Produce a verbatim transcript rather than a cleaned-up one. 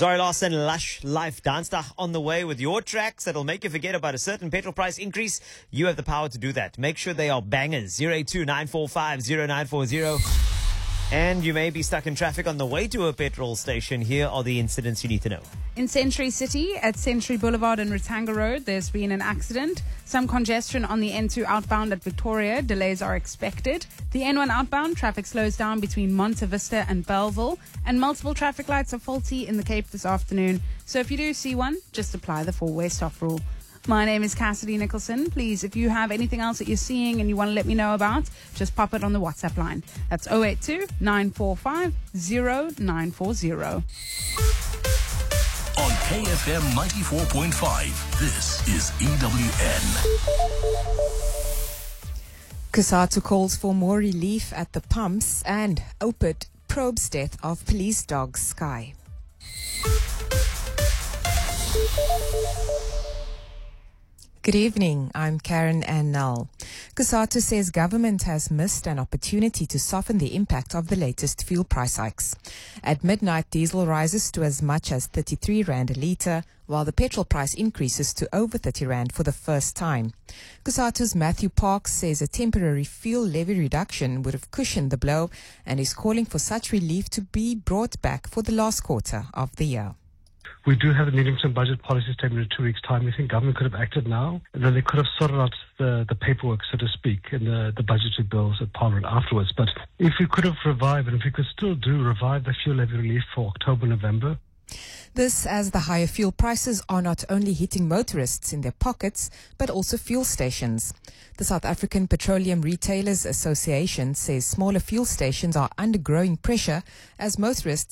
Zari Larson, Lush Life Danstag on the way with your tracks that'll make you forget about a certain petrol price increase. You have the power to do that. Make sure they are bangers. zero eight two nine four five zero nine four zero. And you may be stuck in traffic on the way to a petrol station. Here are the incidents you need to know. In Century City, at Century Boulevard and Ratanga Road, there's been an accident. Some congestion on the N two outbound at Victoria. Delays are expected. The N one outbound, traffic slows down between Monte Vista and Belleville. And multiple traffic lights are faulty in the Cape this afternoon. So if you do see one, just apply the four-way stop rule. My name is Cassidy Nicholson. Please, if you have anything else that you're seeing and you want to let me know about, just pop it on the WhatsApp line. That's zero eight two nine four five zero nine four zero. On K F M ninety-four point five, this is E W N. Kusatu calls for more relief at the pumps, and O P I D probes death of police dog Sky. Good evening, I'm Karen Annal. Kusatu says government has missed an opportunity to soften the impact of the latest fuel price hikes. At midnight, diesel rises to as much as thirty-three rand a litre, while the petrol price increases to over thirty rand for the first time. Kusatu's Matthew Parks says a temporary fuel levy reduction would have cushioned the blow and is calling for such relief to be brought back for the last quarter of the year. We do have a medium-term budget policy statement in two weeks' time. We think government could have acted now, and then they could have sorted out the, the paperwork, so to speak, and the, the budgetary bills at Parliament afterwards. But if we could have revived, and if we could still do revive the fuel levy relief for October, November. This as the higher fuel prices are not only hitting motorists in their pockets, but also fuel stations. The South African Petroleum Retailers Association says smaller fuel stations are under growing pressure as motorists